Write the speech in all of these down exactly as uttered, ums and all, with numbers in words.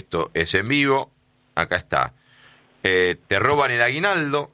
esto es en vivo, acá está. Eh, te roban el aguinaldo,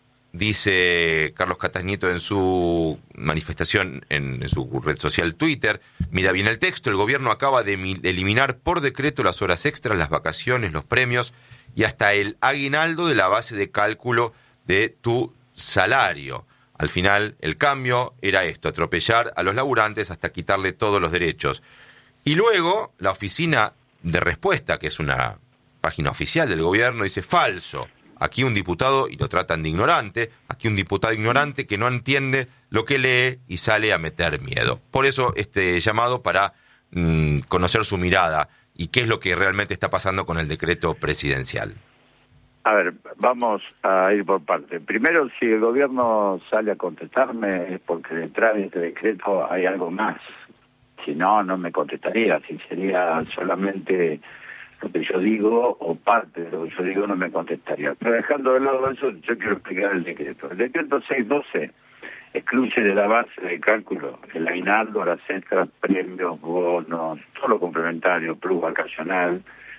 dice Carlos Catañeto en su manifestación en, en su red social Twitter. Mira bien el texto: el gobierno acaba de eliminar por decreto las horas extras, las vacaciones, los premios y hasta el aguinaldo de la base de cálculo de tu salario. Al final, el cambio era esto: atropellar a los laburantes hasta quitarle todos los derechos. Y luego, la Oficina de Respuesta, que es una página oficial del gobierno, dice: falso. Aquí un diputado, y lo tratan de ignorante, aquí un diputado ignorante que no entiende lo que lee y sale a meter miedo. Por eso este llamado para mmm, conocer su mirada y qué es lo que realmente está pasando con el decreto presidencial. A ver, vamos a ir por parte. Primero, si el gobierno sale a contestarme es porque detrás de este decreto hay algo más. Si no, no me contestaría. Si sería solamente lo que yo digo o parte de lo que yo digo, no me contestaría. Pero dejando de lado eso, yo quiero explicar el decreto. El decreto seiscientos doce excluye de la base de cálculo el aguinaldo, horas extras, premios, bonos, todo lo complementario, plus vacacional,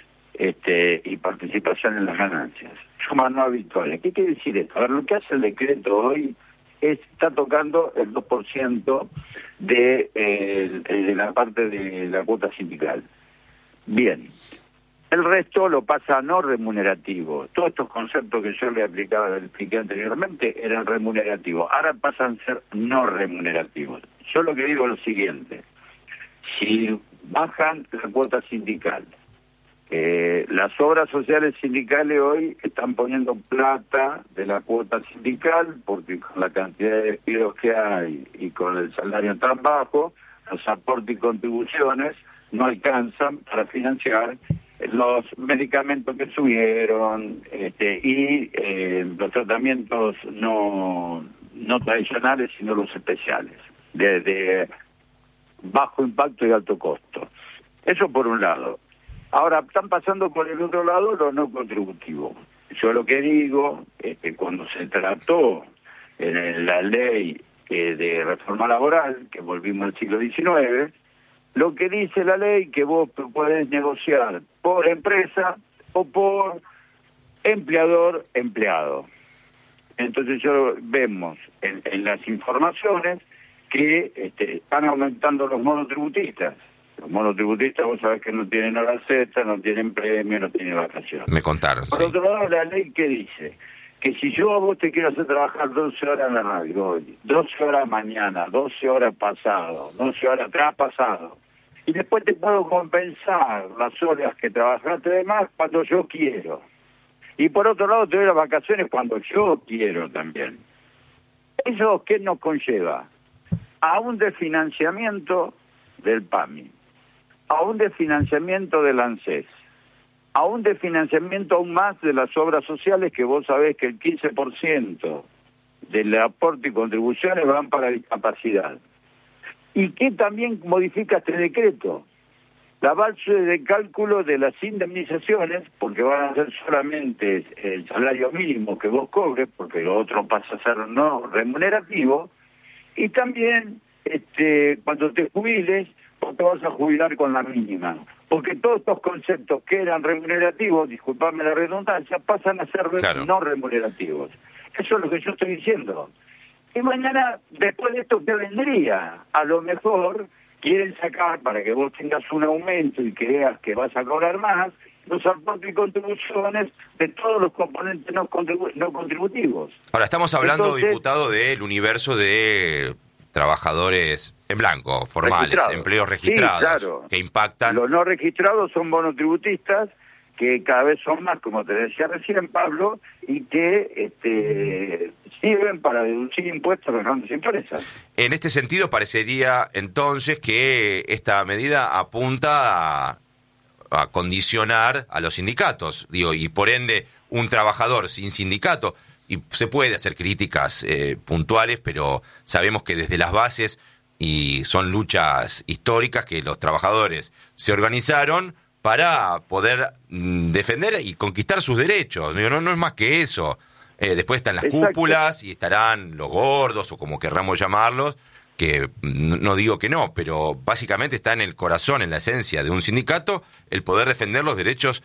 este, y participación en las ganancias. Suma no habituales. ¿Qué quiere decir esto? A ver, lo que hace el decreto hoy es, está tocando el dos por ciento de, eh, de la parte de la cuota sindical. Bien. El resto lo pasa a no remunerativo. Todos estos conceptos que yo le aplicaba, le expliqué anteriormente, eran remunerativos. Ahora pasan a ser no remunerativos. Yo lo que digo es lo siguiente: si bajan la cuota sindical, eh, las obras sociales sindicales hoy están poniendo plata de la cuota sindical, porque con la cantidad de despidos que hay y con el salario tan bajo, los aportes y contribuciones no alcanzan para financiar los medicamentos que subieron este, y eh, los tratamientos no no tradicionales, sino los especiales, de, de bajo impacto y alto costo. Eso por un lado. Ahora, están pasando por el otro lado lo no contributivo. Yo lo que digo es que cuando se trató en la ley eh, de reforma laboral, que volvimos al siglo diecinueve, lo que dice la ley que vos podés negociar por empresa o por empleador-empleado. Entonces yo vemos en, en las informaciones que este, están aumentando los monotributistas. Los monotributistas, vos sabés que no tienen horas extras, no tienen premio, no tienen vacaciones. Me contaron. Por sí. otro lado, la ley que dice que si yo a vos te quiero hacer trabajar doce horas en la radio hoy, doce horas mañana, doce horas pasado, doce horas atrás pasado, y después te puedo compensar las horas que trabajaste de más cuando yo quiero. Y por otro lado te doy las vacaciones cuando yo quiero también. ¿Eso qué nos conlleva? A un desfinanciamiento del PAMI, a un desfinanciamiento del ANSES, a un desfinanciamiento aún más de las obras sociales, que vos sabés que el quince por ciento del aporte y contribuciones van para discapacidad. ¿Y qué también modifica este decreto? La base de cálculo de las indemnizaciones, porque van a ser solamente el salario mínimo que vos cobres, porque lo otro pasa a ser no remunerativo, y también este, cuando te jubiles, vos te vas a jubilar con la mínima. Porque todos estos conceptos que eran remunerativos, disculpame la redundancia, pasan a ser claro. no remunerativos. Eso es lo que yo estoy diciendo. Y mañana, después de esto, ¿qué vendría? A lo mejor quieren sacar, para que vos tengas un aumento y creas que vas a cobrar más, los aportes y contribuciones de todos los componentes no, contribu no contributivos. Ahora, estamos hablando, Entonces, diputado, del universo de trabajadores en blanco, formales, registrados. empleos registrados, Sí, claro. que impactan... Los no registrados son monotributistas, que cada vez son más, como te decía recién, Pablo, y que este, sirven para deducir impuestos a las grandes empresas. En este sentido, parecería entonces que esta medida apunta a, a condicionar a los sindicatos, digo, y por ende un trabajador sin sindicato, y se puede hacer críticas eh, puntuales, pero sabemos que desde las bases, y son luchas históricas, que los trabajadores se organizaron para poder mm, defender y conquistar sus derechos. No, no es más que eso. Eh, después están las Exacto. cúpulas y estarán los gordos, o como querramos llamarlos, que no, no digo que no, pero básicamente está en el corazón, en la esencia de un sindicato, el poder defender los derechos